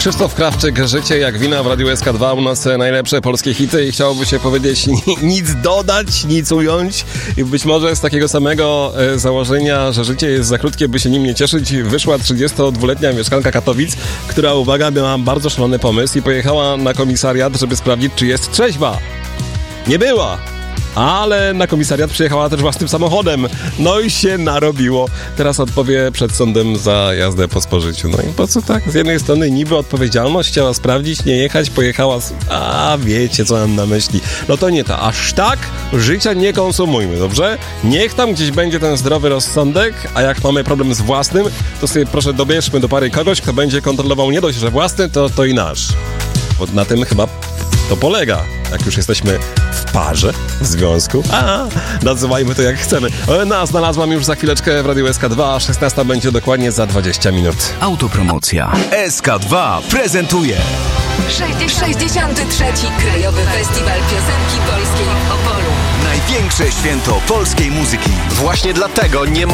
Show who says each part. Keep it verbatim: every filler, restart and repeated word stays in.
Speaker 1: Krzysztof Krawczyk, Życie jak wina w Radiu S K dwa, u nas najlepsze polskie hity i chciałoby się powiedzieć nic dodać, nic ująć i być może z takiego samego e, założenia, że życie jest za krótkie, by się nim nie cieszyć, wyszła trzydziestodwuletnia mieszkanka Katowic, która, uwaga, miała bardzo szalony pomysł i pojechała na komisariat, żeby sprawdzić, czy jest trzeźwa. Nie była! Ale na komisariat przyjechała też własnym samochodem. No i się narobiło. Teraz odpowie przed sądem za jazdę po spożyciu. No i po co tak? Z jednej strony niby odpowiedzialność, chciała sprawdzić, nie jechać, pojechała... Z... A wiecie, co mam na myśli. No to nie to. Aż tak życia nie konsumujmy, dobrze? Niech tam gdzieś będzie ten zdrowy rozsądek, a jak mamy problem z własnym, to sobie proszę dobierzmy do pary kogoś, kto będzie kontrolował nie dość, że własny, to, to i nasz. Bo na tym chyba to polega, jak już jesteśmy w parze, w związku. A, nazywajmy to jak chcemy. No, znalazłam już za chwileczkę w Radiu S K dwa, a szesnasta będzie dokładnie za dwadzieścia minut.
Speaker 2: Autopromocja. S K dwa prezentuje
Speaker 3: sześćdziesiąty trzeci Krajowy Festiwal Piosenki Polskiej w Opolu.
Speaker 2: największe święto polskiej muzyki.
Speaker 4: Właśnie dlatego nie